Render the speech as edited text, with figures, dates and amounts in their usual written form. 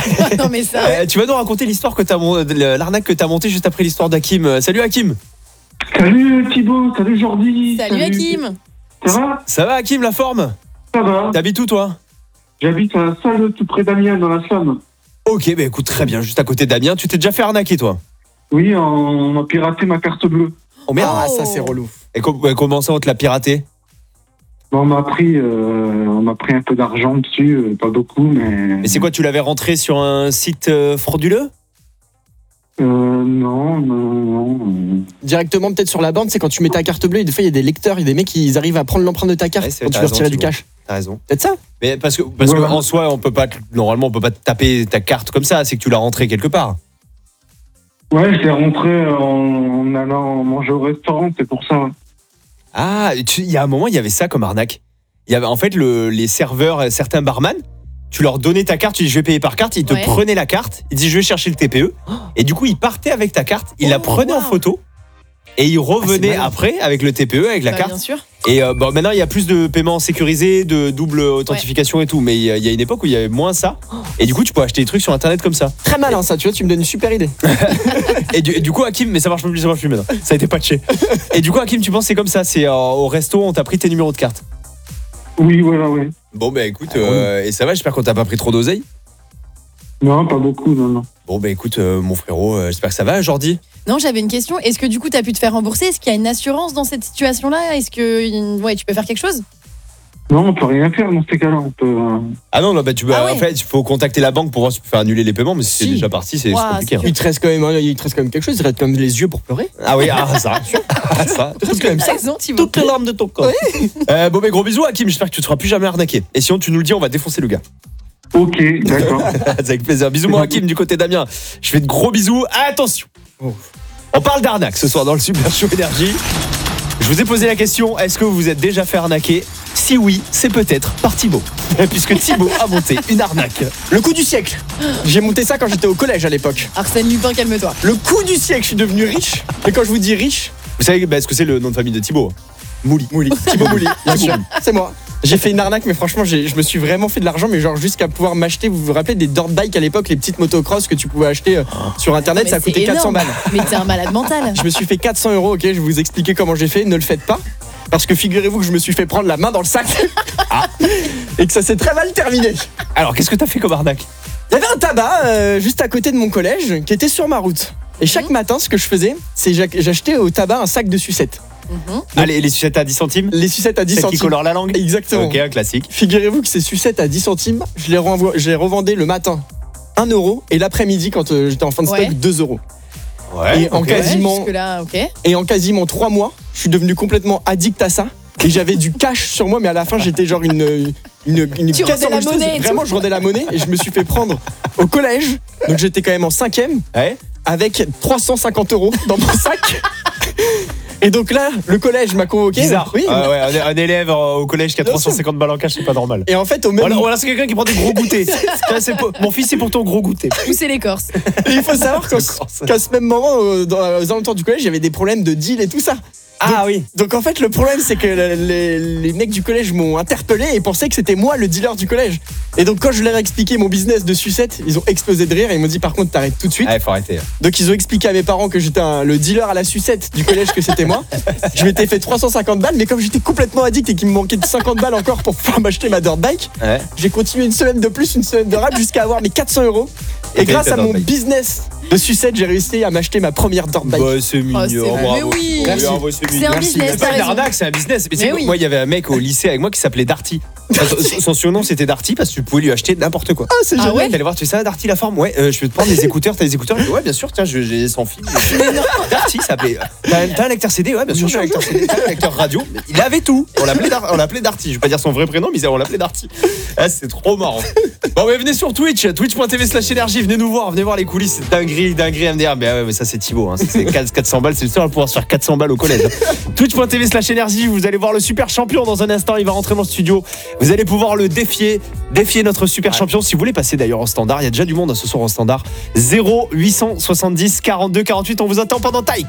Non mais ça. Tu vas nous raconter l'histoire l'arnaque que t'as montée juste après l'histoire d'Hakim. Salut Hakim. Salut Thibaut, salut Jordi. Salut Hakim. Ça va? Ça va Hakim, la forme? Ça va. T'habites où toi? J'habite à Salle, tout près d'Amiens, dans la Somme. Ok, bah écoute, très bien, juste à côté d'Amiens. Tu t'es déjà fait arnaquer toi? Oui, on m'a piraté ma carte bleue. Oh merde. Oh. Ah, ça, c'est relou. Et comment ça on te l'a piraté? Bon, on m'a pris un peu d'argent dessus, pas beaucoup, mais... Mais c'est quoi, tu l'avais rentré sur un site frauduleux? Non. Directement, peut-être sur la bande, c'est quand tu mets ta carte bleue, et des fois, il y a des lecteurs, il y a des mecs qui arrivent à prendre l'empreinte de ta carte Ouais, c'est- quand tu t'as veux raison, retirer du Thibaut. cash. T'as raison. Peut-être ça? Mais parce que Voilà. en soi, normalement, on peut pas taper ta carte comme ça, c'est que tu l'as rentrée quelque part. Ouais, je l'ai rentré en allant manger au restaurant, c'est pour ça. Ah, il y a un moment, il y avait ça comme arnaque. Il y avait en fait les serveurs, certains barman, tu leur donnais ta carte, tu dis je vais payer par carte, ils te Ouais. prenaient la carte, ils disaient je vais chercher le TPE, et du coup ils partaient avec ta carte, ils la prenaient en wow. photo, et ils revenaient malin. après avec le TPE, avec la Bah, carte. bien sûr. Et bon, maintenant il y a plus de paiements sécurisés, de double authentification et tout, mais il y a une époque où il y avait moins ça, et du coup tu peux acheter des trucs sur internet comme ça. Très malin, ça, tu vois, tu me donnes une super idée. Et du coup Hakim, mais ça marche plus maintenant, ça a été patché. Et du coup Hakim, tu penses c'est comme ça, c'est au resto on t'a pris tes numéros de carte. Oui, voilà, ouais. Bon bah écoute, et ça va, j'espère qu'on t'a pas pris trop d'oseille. Non, pas beaucoup, non. Bon bah écoute mon frérot, j'espère que ça va Jordi. Non, j'avais une question. Est-ce que du coup, tu as pu te faire rembourser? Est-ce qu'il y a une assurance dans cette situation-là? Est-ce que tu peux faire quelque chose? Non, on peut rien faire dans ces cas-là, on peut... Ah non, bah tu peux, Ah ouais. en fait il faut contacter la banque pour voir si tu peux faire annuler les paiements, mais si c'est Si. déjà parti c'est Ouah, compliqué. c'est hein. Il te reste quand même quelque chose, il te reste quand même les yeux pour pleurer. Ah oui, ça. Ça. Il te reste quand même ça. Raison, Thibaut. Toutes les larmes de ton corps. Bon mais gros bisous Hakim, j'espère que tu te feras plus jamais arnaquer. Et sinon tu nous le dis, on va défoncer le gars. Ok, d'accord. C'est avec plaisir. Bisous moi Hakim du côté d'Amiens. Je fais de gros bisous. Attention. On parle d'arnaque ce soir dans le Super Show Énergie. Je vous ai posé la question, est-ce que vous vous êtes déjà fait arnaquer? Si oui, c'est peut-être par Thibaut. Puisque Thibaut a monté une arnaque. Le coup du siècle. J'ai monté ça quand j'étais au collège à l'époque. Arsène Lupin, calme-toi. Le coup du siècle, je suis devenu riche. Et quand je vous dis riche, Vous savez ce que c'est le nom de famille de Thibaut? Mouli. Thibaut Mouli, bien sûr. C'est moi. J'ai fait une arnaque, mais franchement, je me suis vraiment fait de l'argent, mais genre jusqu'à pouvoir m'acheter, vous vous rappelez des dirt bikes à l'époque, les petites motocross que tu pouvais acheter sur internet, Mais ça c'est coûtait 400 énorme. balles. Mais t'es un malade mental. Je me suis fait 400 €, ok, je vais vous expliquer comment j'ai fait, ne le faites pas. Parce que figurez-vous que je me suis fait prendre la main dans le sac. Et que ça s'est très mal terminé. Alors qu'est-ce que t'as fait comme arnaque? Il y avait un tabac juste à côté de mon collège qui était sur ma route. Et chaque matin, ce que je faisais, c'est j'achetais au tabac un sac de sucettes. Allez, les sucettes à 10 centimes? Les sucettes à 10 Celles qui centimes. colorent la langue? Exactement. Ok, un classique. Figurez-vous que ces sucettes à 10 centimes, je les revendais le matin 1 € et l'après-midi, quand j'étais en fin de stock, Ouais. 2 €. Ouais. Et en ok. quasiment- Jusque-là, ok. Et en quasiment 3 mois, je suis devenu complètement addict à ça. Et j'avais du cash sur moi, mais à la fin, j'étais genre une Tu caisse rendais la enregistreuse. monnaie et Vraiment, tout. je rendais la monnaie et je me suis fait prendre au collège. Donc j'étais quand même en 5e Ouais. avec 350 € dans mon sac. Et donc là, le collège m'a convoqué. Bizarre. Oui. Ah ouais, un élève au collège qui a Bien 350 balles en cash, c'est pas normal. Et en fait, au même Voilà, c'est quelqu'un qui prend des gros goûters. Mon fils, c'est pour ton gros goûter. Pousser l'écorce. Et il faut savoir qu'à ce même moment, aux alentours du collège, il y avait des problèmes de deal et tout ça. Ah oui. Donc en fait, le problème, c'est que les mecs du collège m'ont interpellé et pensaient que c'était moi le dealer du collège. Et donc quand je leur ai expliqué mon business de sucette, ils ont explosé de rire et ils m'ont dit par contre t'arrêtes tout de suite. Ouais, faut arrêter. Donc ils ont expliqué à mes parents que j'étais le dealer à la sucette du collège, que c'était moi. Je m'étais fait 350 balles, mais comme j'étais complètement addict et qu'il me manquait 50 balles encore pour pouvoir m'acheter ma dirt bike, Ouais. j'ai continué une semaine de plus, une semaine de rap jusqu'à avoir mes 400 €. Et Et grâce ta à dirt mon bike. business de sucette, j'ai réussi à m'acheter ma première dirt bike. Bah, c'est mignon. Oh, c'est vrai. bravo. Mais oui. Merci. Bravo, c'est C'est mignon. un Merci. business, C'est t'as pas une raison. arnaque, c'est un business. Mais tu sais Mais quoi, oui. moi, il y avait un mec au lycée avec moi qui s'appelait Darty. Son surnom, c'était Darty parce que tu pouvais lui acheter n'importe quoi. Ah, c'est Ah génial. ouais. T'allais voir, tu sais ça, Darty la forme? Ouais, je vais te prendre des écouteurs. T'as des écouteurs? Je dis, ouais, bien sûr, tiens, j'ai sans fil. Darty, ça s'appelait. T'as un lecteur CD? Ouais, bien sûr, j'ai un lecteur CD. T'as un lecteur radio. Il avait tout. On l'appelait Darty. Je vais pas dire son vrai prénom, mais on l'appelait Darty. Ah, c'est trop marrant. Bon, mais venez sur Twitch, twitch.tv/énergie. Venez nous voir, venez voir les coulisses. Dinguerie MDR. Mais ouais, mais ça, c'est Thibaut. Hein. C'est 400 balles. C'est le seul à pouvoir se faire 400 balles au collège. Twitch.tv/énergie. Vous allez voir le super champion dans un instant. Il va rentrer dans le studio. Vous allez pouvoir le défier notre super champion. Si vous voulez passer d'ailleurs en standard, il y a déjà du monde ce soir en standard. 0870 42 48. On vous attend pendant Taïk.